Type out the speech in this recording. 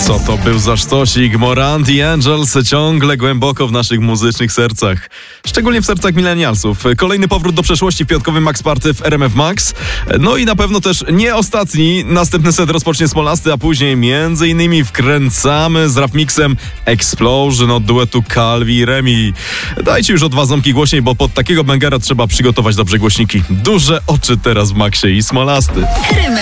Co to był za sztosik? Morant i Angels ciągle głęboko w naszych muzycznych sercach. Szczególnie w sercach milenialsów. Kolejny powrót do przeszłości w piątkowym Max Party w RMF Max. No i na pewno też nie ostatni. Następny set rozpocznie Smolasty, a później między innymi wkręcamy z rap mixem Explosion od duetu Calvi i Remi. Dajcie już o 2 ząbki głośniej, bo pod takiego bangera trzeba przygotować dobrze głośniki. Duże oczy teraz w Maxie i Smolasty.